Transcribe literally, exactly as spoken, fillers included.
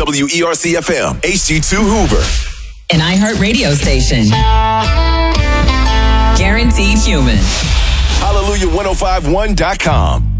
W E R C F M, H G two Hoover. An iHeart radio station. Guaranteed human. Hallelujah ten fifty-one dot com.